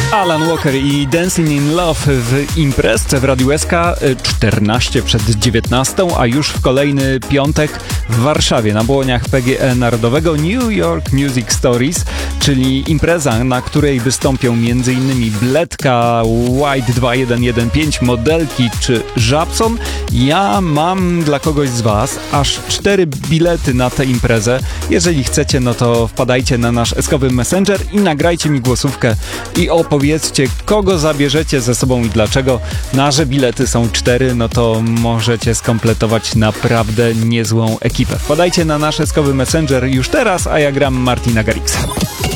Alan Walker i Dancing in Love w imprezce w Radiu SK 14 przed 19, a już w kolejny piątek w Warszawie na błoniach PGE Narodowego New York Music Stories, czyli impreza, na której wystąpią m.in. Bledka, White 2115, Modelki czy Żabson. Ja mam dla kogoś z Was aż 4 bilety na tę imprezę. Jeżeli chcecie, no to wpadajcie na nasz eskowy Messenger i nagrajcie mi głosówkę i opowiedzcie, kogo zabierzecie ze sobą i dlaczego. Na że bilety są 4, no to możecie skompletować naprawdę niezłą ekipę. Wpadajcie na nasz eskowy Messenger już teraz, a ja gram Martina Garrixa.